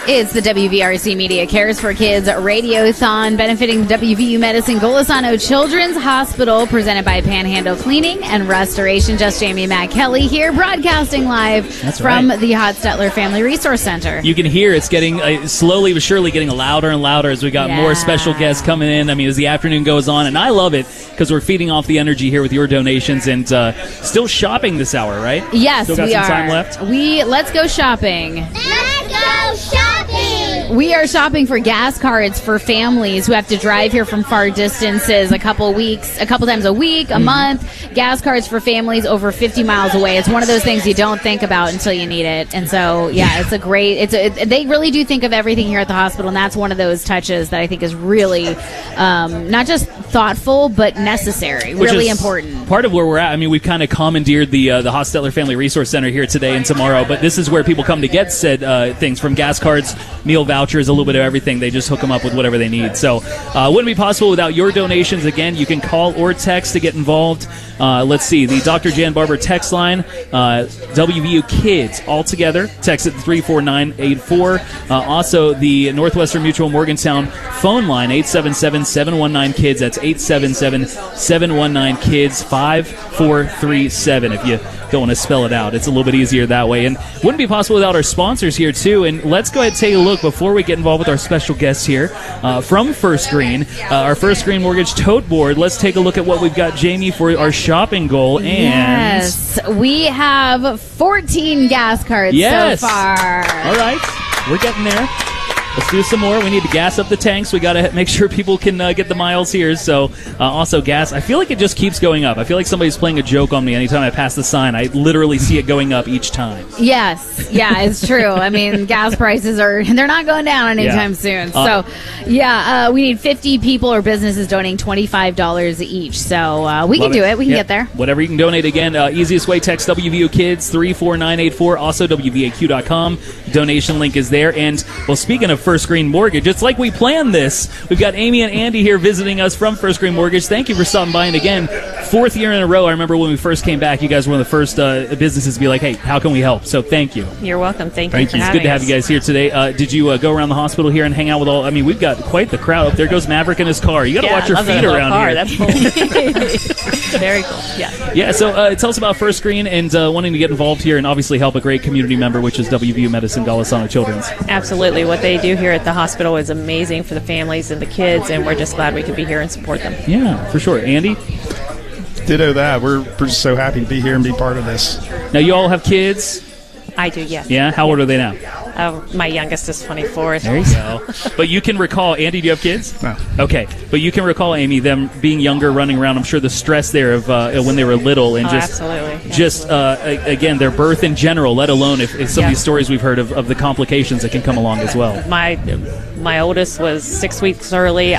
It's the WVRC Media Cares for Kids Radiothon benefiting WVU Medicine Golisano Children's Hospital, presented by Panhandle Cleaning and Restoration. Just Jamie Matt Kelly here, broadcasting live from the Hotstetler Family Resource Center. You can hear it's getting slowly but surely getting louder and louder as we got more special guests coming in. I mean, as the afternoon goes on, and I love it because we're feeding off the energy here with your donations and still shopping this hour, right? Yes, still got we some are. Time left. Let's go shopping. Let's go shopping! We are shopping for gas cards for families who have to drive here from far distances a couple times a week, a month. Gas cards for families over 50 miles away. It's one of those things you don't think about until you need it. And so, it's a great, they really do think of everything here at the hospital, and that's one of those touches that I think is really not just thoughtful, but necessary, really important. Part of where we're at. I mean, we've kind of commandeered the Hotstetler Family Resource Center here today and tomorrow, but this is where people come to get said things, from gas cards, meal vouchers, a little bit of everything. They just hook them up with whatever they need. So wouldn't be possible without your donations. Again, you can call or text to get involved. Let's see, the Dr. Jan Barber text line, WVU Kids, all together. Text it 34984. Also, the Northwestern Mutual Morgantown phone line, 877-719-KIDS. That's 877-719-KIDS, 5437. If you don't want to spell it out, it's a little bit easier that way. And wouldn't be possible without our sponsors here, too. And let's go ahead and take a look before we get involved with our special guests here from First Green, our First Green Mortgage Tote Board. Let's take a look at what we've got, Jamie, for our shopping goal. And yes, we have 14 gas cards so far. All right, we're getting there. Let's do some more. We need to gas up the tanks. We got to make sure people can get the miles here. So also gas. I feel like it just keeps going up. I feel like somebody's playing a joke on me anytime I pass the sign. I literally see it going up each time. Yes. Yeah, it's true. I mean, gas prices they're not going down anytime soon. So, we need 50 people or businesses donating $25 each. So we can do it. We can get there. Whatever you can donate. Again, easiest way, text WVU Kids 34984. Also WVAQ.com. Donation link is there. And, well, speaking of First Green Mortgage, it's like we planned this. We've got Amy and Andy here visiting us from First Green Mortgage. Thank you for stopping by. And again, 4th year in a row. I remember when we first came back, you guys were one of the first businesses to be like, hey, how can we help? So thank you. You're welcome. Thank you. It's good to have you guys here today. Did you go around the hospital here and hang out with all? I mean, we've got quite the crowd. There goes Maverick in his car. You got to watch your feet around here. That's cool. Very cool. Yeah. Yeah. So tell us about First Green and wanting to get involved here and obviously help a great community member, which is WVU Medicine Golisano Children's. Absolutely. What they do here at the hospital is amazing for the families and the kids, and we're just glad we could be here and support them. Yeah, for sure. Andy? Ditto that. We're just so happy to be here and be part of this. Now, you all have kids? I do, yes. Yeah? How old are they now? My youngest is 24. There you go. But you can recall, Andy, do you have kids? No. Okay. But you can recall, Amy, them being younger, running around. I'm sure the stress there of when they were little and again, their birth in general, let alone if some of these stories we've heard of the complications that can come along as well. My oldest was 6 weeks early.